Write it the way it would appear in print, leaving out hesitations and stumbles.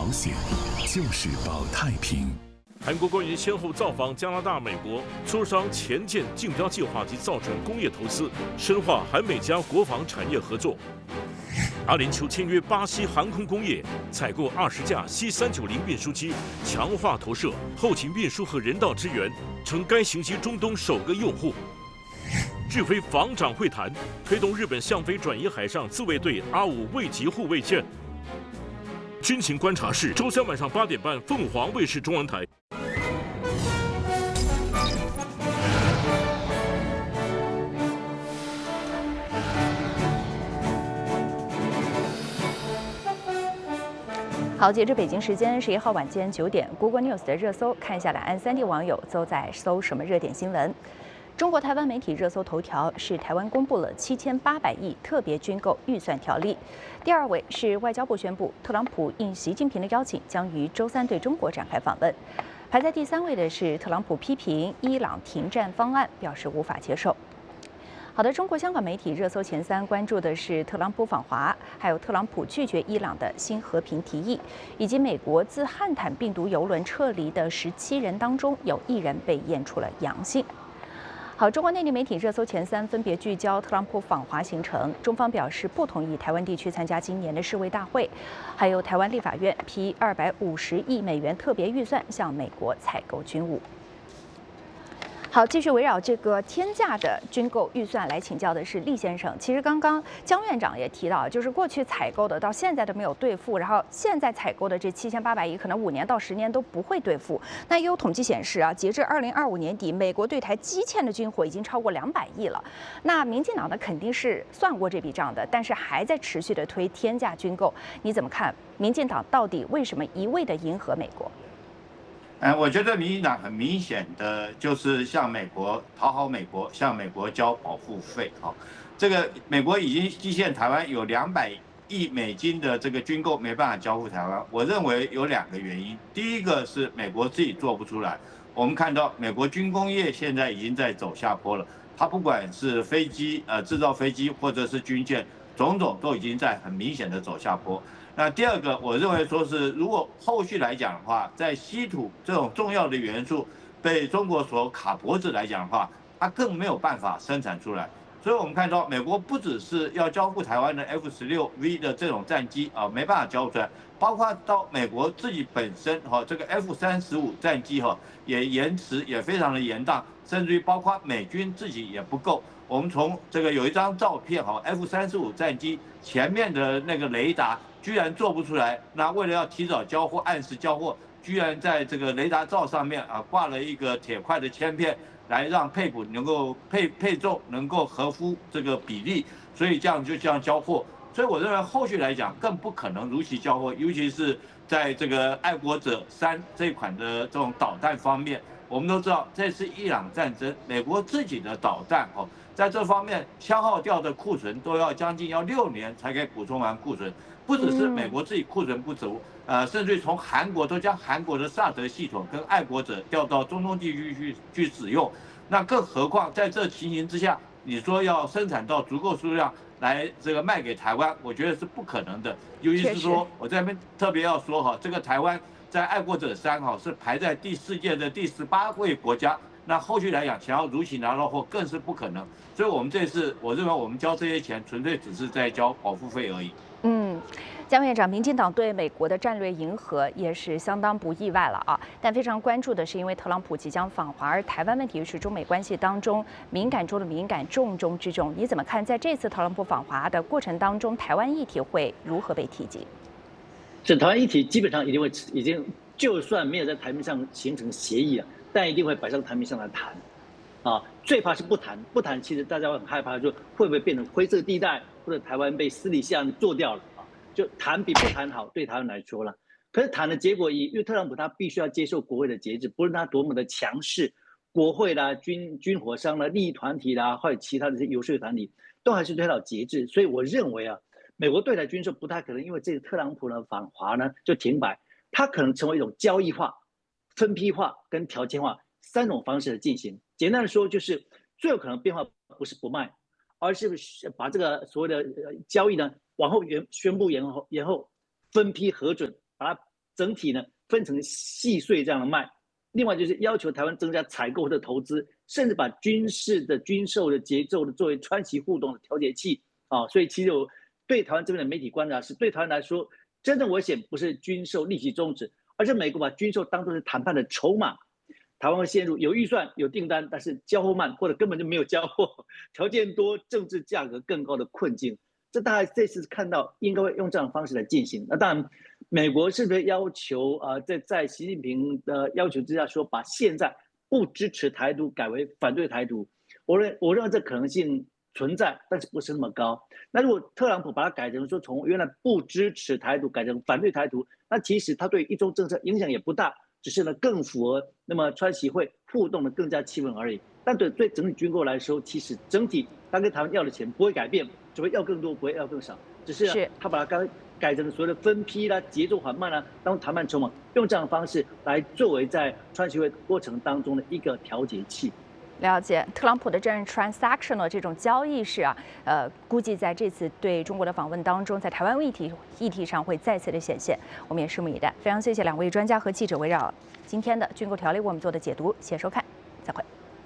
险，就是保太平。 韩国官员先后造访加拿大、美国，磋商前舰竞标计划及造船工业投资，深化韩美加国防产业合作。阿联酋签约巴西航空工业，采购20架 C390运输机，强化投射、后勤运输和人道支援，成该型机中东首个用户。日菲防长会谈推动日本向非转移海上自卫队R5卫级护卫舰。军情观察室，周三晚上8点半，凤凰卫视中文台。 好，截至北京时间11号晚间9点 ，Google News 的热搜看下来，按3D 网友都在搜什么热点新闻。中国台湾媒体热搜头条是台湾公布了7800亿特别军购预算条例。第2位是外交部宣布，特朗普应习近平的邀请，将于周3对中国展开访问。排在第3位的是特朗普批评伊朗停战方案，表示无法接受。好的，中国香港媒体热搜前3关注的是特朗普访华，还有特朗普拒绝伊朗的新和平提议，以及美国自汉坦病毒邮轮撤离的17人当中，有1人被验出了阳性。好，中国内地媒体热搜前3分别聚焦特朗普访华行程，中方表示不同意台湾地区参加今年的世卫大会，还有台湾立法院批250亿美元特别预算向美国采购军武。好，继续围绕这个天价的军购预算来请教的是厉先生。其实刚刚姜院长也提到，就是过去采购的到现在都没有兑付，然后现在采购的这7800亿，可能5年到10年都不会兑付。那也有统计显示啊，截至2025年底，美国对台积欠的军火已经超过200亿了。那民进党呢，肯定是算过这笔账的，但是还在持续的推天价军购。你怎么看？民进党到底为什么一味的迎合美国？ 我觉得民进党很明显的就是向美国讨好美国，向美国交保护费。这个美国已经积欠台湾有200亿美金的这个军购没办法交付台湾。我认为有2个原因，第一个是美国自己做不出来。我们看到美国军工业现在已经在走下坡了，它不管是飞机制造飞机或者是军舰，种种都已经在很明显的走下坡。那第2个，我认为说是，如果后续来讲的话，在稀土这种重要的元素被中国所卡脖子来讲的话，它更没有办法生产出来。所以我们看到，美国不只是要交付台湾的 F-16V 的这种战机没办法交出来，包括到美国自己本身这个 F-35战机也延迟也非常的严当，甚至于包括美军自己也不够。我们从这个有一张照片F-35战机前面的那个雷达居然做不出来，那为了要提早交货、按时交货，居然在这个雷达罩上面挂了一个铁块的铅片，来让配补能够配重能够合乎这个比例，所以这样交货。所以我认为后续来讲更不可能如期交货，尤其是在这个爱国者3这一款的这种导弹方面，我们都知道这次伊朗战争，美国自己的导弹在这方面消耗掉的库存都要将近6年才可以补充完库存。不只是美国自己库存不足，甚至从韩国都将韩国的萨德系统跟爱国者调到中东地区去使用，那更何况在这情形之下，你说要生产到足够数量来这个卖给台湾，我觉得是不可能的。尤其是说，我在这边特别要说这个台湾在爱国者3是排在世界的第18位国家，那后续来讲想要如期拿到货更是不可能。所以我们这次我认为我们交这些钱纯粹只是在交保护费而已。 姜院长，民进党对美国的战略迎合也是相当不意外了啊。但非常关注的是，因为特朗普即将访华，而台湾问题又是中美关系当中敏感中的敏感，重中之重。你怎么看，在这次特朗普访华的过程当中，台湾议题会如何被提及？ 这台湾议题基本上已经，就算没有在台面上形成协议但一定会摆上台面上来谈。最怕是不谈，其实大家会很害怕，说会不会变成灰色地带，或者台湾被私底下做掉了就谈比不谈好，对台湾来说了。可是谈的结果，因为特朗普他必须要接受国会的节制，不论他多么的强势，国会啦、军火商啦、利益团体啦，或者其他的这些游说团体，都还是推到节制。所以我认为美国对台军售不太可能因为这个特朗普的访华就停摆，它可能成为一种交易化、分批化跟条件化3种方式的进行。简单的说，就是最有可能变化不是不卖，而是把这个所谓的交易往后宣布延后分批核准，把它整体呢分成细碎这样的卖。另外就是要求台湾增加采购或者投资，甚至把军事的军售的节奏的作为川习互动的调节器啊。所以其实我对台湾这边的媒体观察是，对台湾来说，真正危险不是军售立即终止，而是美国把军售当作是谈判的筹码。台湾会陷入有预算有订单，但是交货慢或者根本就没有交货，条件多、政治价格更高的困境。这大概这次看到应该会用这样的方式来进行。那当然，美国是不是要求在习近平的要求之下说，把现在不支持台独改为反对台独？我认为这可能性存在，但是不是那么高。那如果特朗普把它改成说从原来不支持台独改成反对台独，那其实他对一中政策影响也不大，只是呢更符合那么川习会互动的更加气氛而已。但对整体军购来说，其实整体他跟台湾要的钱不会改变，只会要更多，不会要更少。只是他把它刚改成所谓的分批啦、节奏缓慢啦，当谈判筹码，用这样的方式来作为在川习会过程当中的一个调节器。 了解，特朗普的这种 transactional 这种交易式啊，估计在这次对中国的访问当中，在台湾议题上会再次的显现。我们也拭目以待。非常谢谢两位专家和记者围绕今天的军购条例为我们做的解读，谢谢收看，再会。